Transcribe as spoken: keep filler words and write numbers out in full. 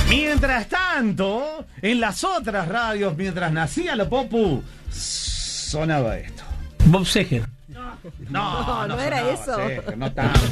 Mientras tanto, en las otras radios, mientras nacía la Popu, sonaba esto. Bob Seger. No, no, No, no era sonaba eso. Seger, no tanto.